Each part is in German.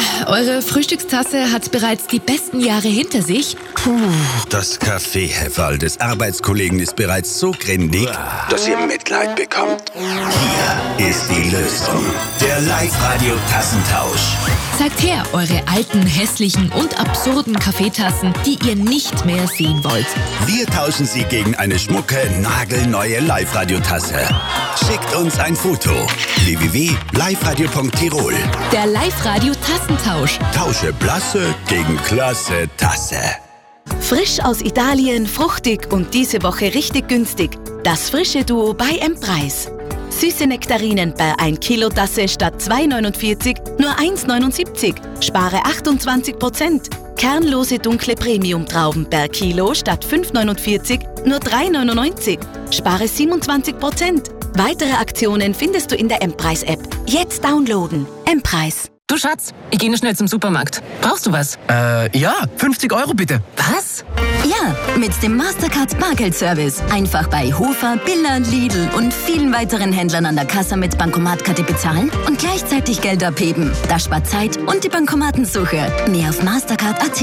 Eure Frühstückstasse hat bereits die besten Jahre hinter sich. Das Kaffeehefferl des Arbeitskollegen ist bereits so grindig, dass ihr Mitleid bekommt. Hier ist die Lösung. Der Live-Radio-Tassentausch. Zeigt her eure alten, hässlichen und absurden Kaffeetassen, die ihr nicht mehr sehen wollt. Wir tauschen sie gegen eine schmucke, nagelneue Live-Radio-Tasse. Schickt uns ein Foto. www.liveradio.tirol. Der Live-Radio-Tassentausch. Tausche blasse gegen klasse Tasse. Frisch aus Italien, fruchtig und diese Woche richtig günstig. Das frische Duo bei M-Preis. Süße Nektarinen bei 1 Kilo Tasse statt 2,49 nur 1,79. Spare 28%. Kernlose dunkle Premium-Trauben per Kilo statt 5,49 nur 3,99. Spare 27%. Weitere Aktionen findest du in der M-Preis-App. Jetzt downloaden. M-Preis. Du Schatz, ich gehe nur schnell zum Supermarkt. Brauchst du was? Ja, 50 € bitte. Was? Ja, mit dem Mastercard Bargeldservice. Einfach bei Hofer, Billa, Lidl und vielen weiteren Händlern an der Kasse mit Bankomatkarte bezahlen und gleichzeitig Geld abheben. Das spart Zeit und die Bankomatensuche. Mehr auf mastercard.at.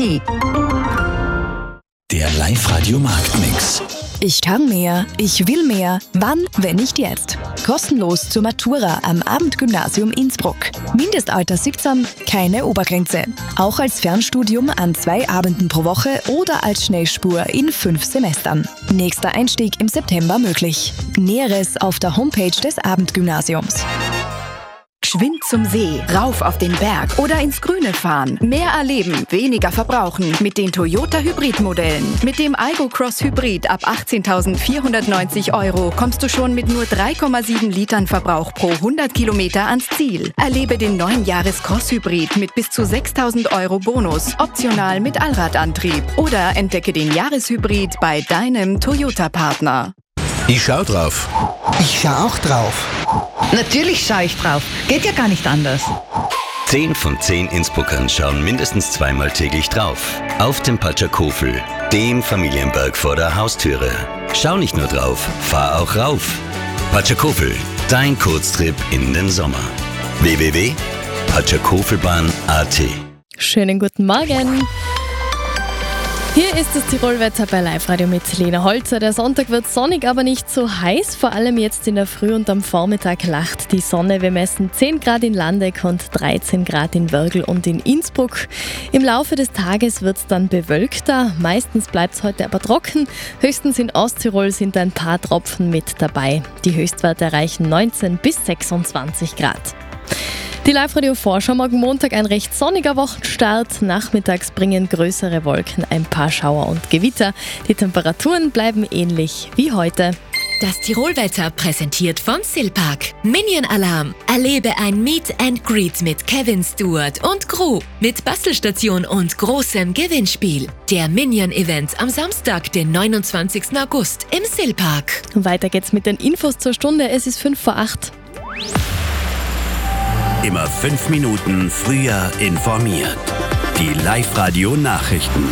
Der Live-Radio-Marktmix. Ich kann mehr, ich will mehr. Wann, wenn nicht jetzt? Kostenlos zur Matura am Abendgymnasium Innsbruck. Mindestalter 17, keine Obergrenze. Auch als Fernstudium an 2 Abenden pro Woche oder als Schnellspur in 5 Semestern. Nächster Einstieg im September möglich. Näheres auf der Homepage des Abendgymnasiums. Geschwind zum See, rauf auf den Berg oder ins Grüne fahren. Mehr erleben, weniger verbrauchen mit den Toyota Hybrid-Modellen. Mit dem Aygo Cross Hybrid ab 18.490 € kommst du schon mit nur 3,7 Litern Verbrauch pro 100 Kilometer ans Ziel. Erlebe den neuen Jahres-Cross Hybrid mit bis zu 6.000 € Bonus, optional mit Allradantrieb. Oder entdecke den Jahreshybrid bei deinem Toyota-Partner. Ich schau drauf. Ich schau auch drauf. Natürlich schaue ich drauf. Geht ja gar nicht anders. 10 von 10 Innsbruckern schauen mindestens zweimal täglich drauf. Auf dem Patschakofel, dem Familienberg vor der Haustüre. Schau nicht nur drauf, fahr auch rauf. Patschakofel, dein Kurztrip in den Sommer. www.patschakofelbahn.at. Schönen guten Morgen. Hier ist das Tirolwetter bei Live-Radio mit Lena Holzer. Der Sonntag wird sonnig, aber nicht so heiß. Vor allem jetzt in der Früh und am Vormittag lacht die Sonne. Wir messen 10 Grad in Landeck und 13 Grad in Wörgl und in Innsbruck. Im Laufe des Tages wird es dann bewölkter. Meistens bleibt es heute aber trocken. Höchstens in Osttirol sind ein paar Tropfen mit dabei. Die Höchstwerte erreichen 19 bis 26 Grad. Die Live-Radio-Vorschau morgen Montag ein recht sonniger Wochenstart. Nachmittags bringen größere Wolken ein paar Schauer und Gewitter. Die Temperaturen bleiben ähnlich wie heute. Das Tirolwetter präsentiert von Silpark. Minion Alarm. Erlebe ein Meet and Greet mit Kevin Stewart und Crew. Mit Bastelstation und großem Gewinnspiel. Der Minion Event am Samstag, den 29. August im Silpark. Weiter geht's mit den Infos zur Stunde. Es ist 5 vor 8. Immer 5 Minuten früher informiert. Die Live-Radio-Nachrichten.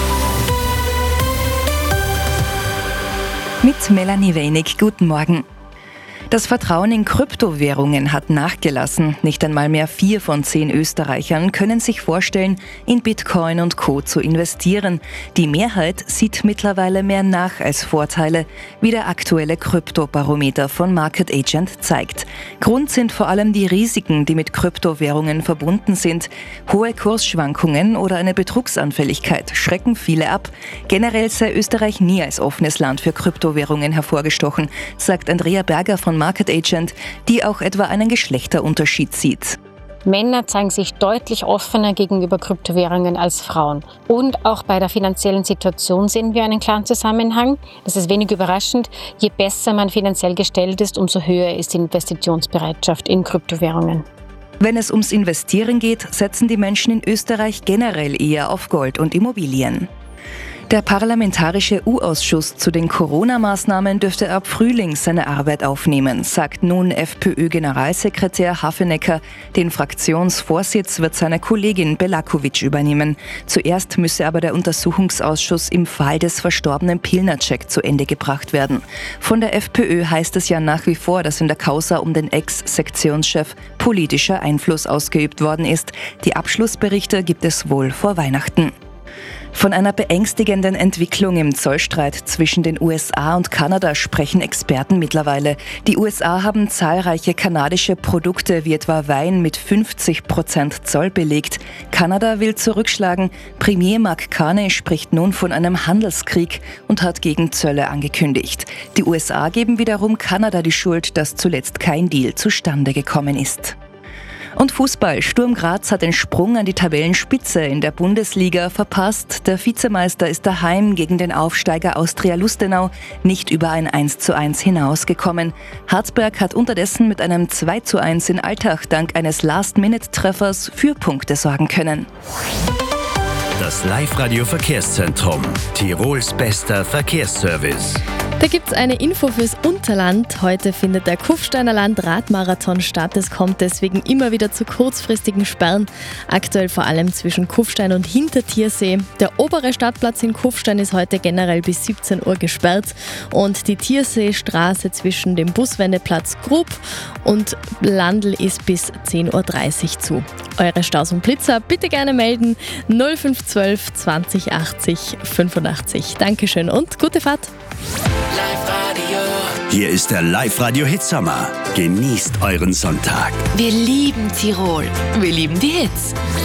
Mit Melanie Wenig, guten Morgen. Das Vertrauen in Kryptowährungen hat nachgelassen. Nicht einmal mehr 4 von 10 Österreichern können sich vorstellen, in Bitcoin und Co. zu investieren. Die Mehrheit sieht mittlerweile mehr nach als Vorteile, wie der aktuelle Kryptobarometer von Market Agent zeigt. Grund sind vor allem die Risiken, die mit Kryptowährungen verbunden sind. Hohe Kursschwankungen oder eine Betrugsanfälligkeit schrecken viele ab. Generell sei Österreich nie als offenes Land für Kryptowährungen hervorgestochen, sagt Andrea Berger von Market Agent, die auch etwa einen Geschlechterunterschied sieht. Männer zeigen sich deutlich offener gegenüber Kryptowährungen als Frauen. Und auch bei der finanziellen Situation sehen wir einen klaren Zusammenhang. Das ist wenig überraschend. Je besser man finanziell gestellt ist, umso höher ist die Investitionsbereitschaft in Kryptowährungen. Wenn es ums Investieren geht, setzen die Menschen in Österreich generell eher auf Gold und Immobilien. Der Parlamentarische U-Ausschuss zu den Corona-Maßnahmen dürfte ab Frühling seine Arbeit aufnehmen, sagt nun FPÖ-Generalsekretär Hafenecker. Den Fraktionsvorsitz wird seine Kollegin Belakovic übernehmen. Zuerst müsse aber der Untersuchungsausschuss im Fall des verstorbenen Pilnacek zu Ende gebracht werden. Von der FPÖ heißt es ja nach wie vor, dass in der Causa um den Ex-Sektionschef politischer Einfluss ausgeübt worden ist. Die Abschlussberichte gibt es wohl vor Weihnachten. Von einer beängstigenden Entwicklung im Zollstreit zwischen den USA und Kanada sprechen Experten mittlerweile. Die USA haben zahlreiche kanadische Produkte wie etwa Wein mit 50% Zoll belegt. Kanada will zurückschlagen. Premier Mark Carney spricht nun von einem Handelskrieg und hat gegen Zölle angekündigt. Die USA geben wiederum Kanada die Schuld, dass zuletzt kein Deal zustande gekommen ist. Und Fußball. Sturm Graz hat den Sprung an die Tabellenspitze in der Bundesliga verpasst. Der Vizemeister ist daheim gegen den Aufsteiger Austria Lustenau nicht über ein 1:1 hinausgekommen. Harzberg hat unterdessen mit einem 2:1 in Altach dank eines Last-Minute-Treffers für Punkte sorgen können. Das Live-Radio-Verkehrszentrum. Tirols bester Verkehrsservice. Da gibt es eine Info fürs Unterland. Heute findet der Kufsteiner Land-Radmarathon statt. Es kommt deswegen immer wieder zu kurzfristigen Sperren. Aktuell vor allem zwischen Kufstein und Hintertiersee. Der obere Stadtplatz in Kufstein ist heute generell bis 17 Uhr gesperrt. Und die Tierseestraße zwischen dem Buswendeplatz Grub und Landl ist bis 10:30 Uhr zu. Eure Staus und Blitzer bitte gerne melden. 0512 20 80 85. Dankeschön und gute Fahrt. Hier ist der Live-Radio-Hitsommer. Genießt euren Sonntag. Wir lieben Tirol. Wir lieben die Hits.